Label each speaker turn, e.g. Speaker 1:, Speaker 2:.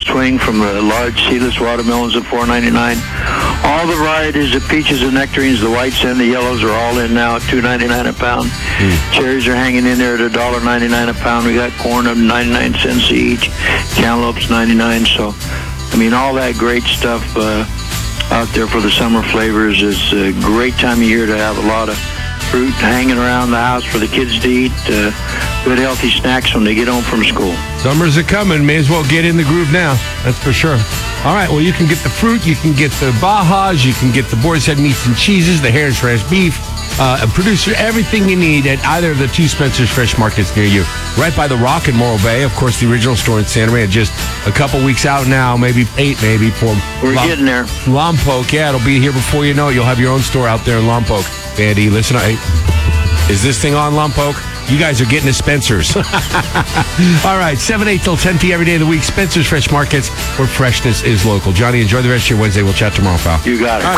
Speaker 1: swing from the large seedless watermelons at $4.99. All the varieties of peaches and nectarines, the whites and the yellows, are all in now at $2.99 a pound. Cherries are hanging in there at $1.99 a pound. We got corn at 99 cents each. Cantaloupes 99. So, I mean, all that great stuff out there for the summer flavors. It's a great time of year to have a lot of fruit hanging around the house for the kids to eat. Good healthy snacks when they get home from school.
Speaker 2: Summers are coming. May as well get in the groove now. That's for sure. All right, well, you can get the fruit, you can get the Bajas, you can get the Boar's Head meats and cheeses, the Harris Fresh beef, a producer, everything you need at either of the two Spencer's Fresh Markets near you. Right by the Rock in Morro Bay, of course, the original store in Santa Maria, just a couple weeks out now, maybe 8 maybe.
Speaker 1: We're getting there.
Speaker 2: Lompoc, yeah, it'll be here before you know it. You'll have your own store out there in Lompoc. Andy, listen, is this thing on, Lompoc? You guys are getting to Spencer's. All right, 7, 8 till 10 p.m. every day of the week. Spencer's Fresh Markets, where freshness is local. Johnny, enjoy the rest of your Wednesday. We'll chat tomorrow, pal.
Speaker 1: You got it.